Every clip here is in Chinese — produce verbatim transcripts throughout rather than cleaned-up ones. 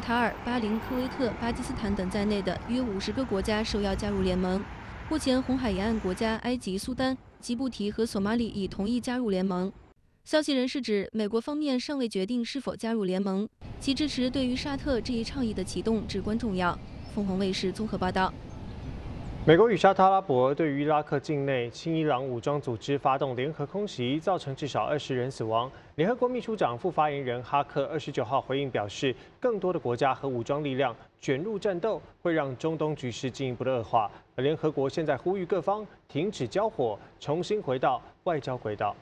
卡塔尔、巴林、科威特、巴基斯坦等在内的约五十个国家受邀加入联盟。目前，红海沿岸国家埃及、苏丹、吉布提和索马里已同意加入联盟。消息人士指，美国方面尚未决定是否加入联盟，其支持对于沙特这一倡议的启动至关重要。凤凰卫视综合报道。 美国与沙特阿拉伯对于伊拉克境内亲伊朗武装组织发动联合空袭，造成至少二十人死亡。联合国秘书长副发言人哈克二十九号回应表示，更多的国家和武装力量卷入战斗，会让中东局势进一步的恶化。而联合国现在呼吁各方停止交火，重新回到外交轨道。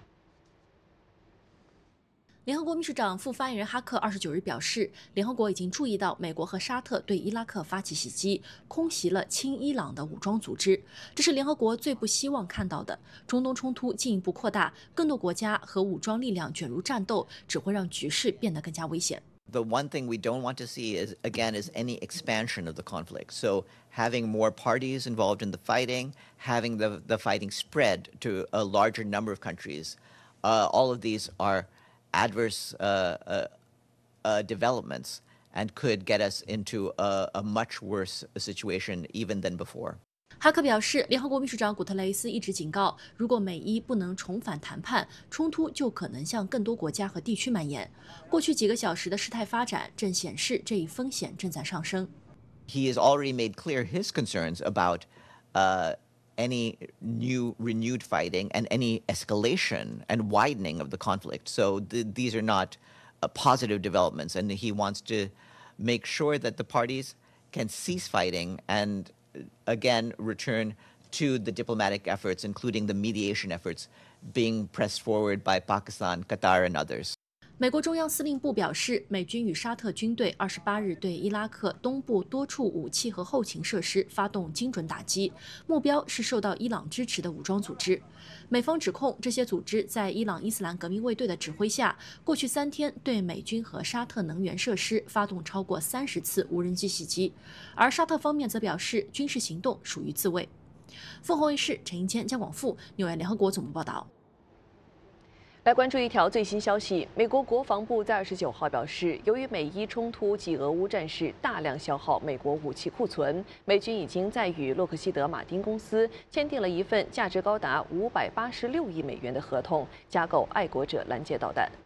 联合国秘书长副发言人哈克二十九日表示，联合国已经注意到美国和沙特对伊拉克发起袭击，空袭了亲伊朗的武装组织，这是联合国最不希望看到的。中东冲突进一步扩大，更多国家和武装力量卷入战斗，只会让局势变得更加危险。 The one thing we don't want to see is, again, is any expansion of the conflict. So having more parties involved in the fighting, having the, the fighting spread to a larger number of countries, uh, all of these are adverse uh, uh, uh, developments and could get us into a, a much worse situation even than before. 哈克表示，联合国秘书长古特雷斯一直警告，如果美伊不能重返谈判，冲突就可能向更多国家和地区蔓延。过去几个小时的事态发展正显示这一风险正在上升。 He has already made clear his concerns about uh, any new renewed fighting and any escalation and widening of the conflict. So th these are not uh, positive developments, and he wants to make sure that the parties can cease fighting and again return to the diplomatic efforts, including the mediation efforts being pressed forward by Pakistan, Qatar, and others. 美国中央司令部表示，美军与沙特军队二十八日对伊拉克东部多处武器和后勤设施发动精准打击，目标是受到伊朗支持的武装组织。美方指控这些组织在伊朗伊斯兰革命卫队的指挥下，过去三天对美军和沙特能源设施发动超过三十次无人机袭击，而沙特方面则表示，军事行动属于自卫。凤凰卫视陈英谦、姜广富，纽约联合国总部报道。 来关注一条最新消息，美国国防部在二十九号表示，由于美伊冲突及俄乌战事大量消耗美国武器库存，美军已经在与洛克希德马丁公司签订了一份价值高达五百八十六亿美元的合同，加购爱国者拦截导弹。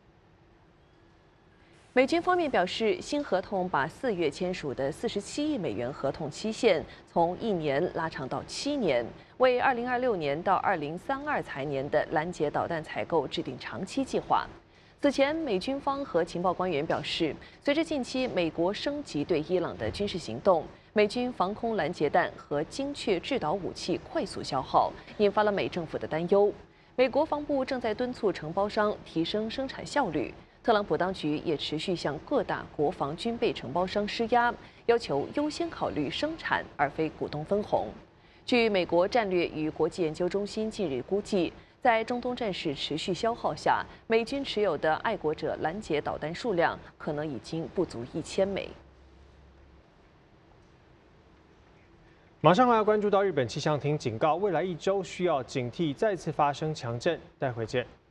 美军方面表示，新合同把四月签署的四十七亿美元合同期限从一年拉长到七年，为二零二六年到二零三二财年的拦截导弹采购制定长期计划。此前，美军方和情报官员表示，随着近期美国升级对伊朗的军事行动，美军防空拦截弹和精确制导武器快速消耗，引发了美政府的担忧。美国防部正在敦促承包商提升生产效率。 特朗普当局也持续向各大国防军备承包商施压，要求优先考虑生产而非股东分红。据美国战略与国际研究中心近日估计，在中东战事持续消耗下，美军持有的爱国者拦截导弹数量可能已经不足一千枚。 马上还要关注到日本气象厅警告，未来一周需要警惕再次发生强震。待会见。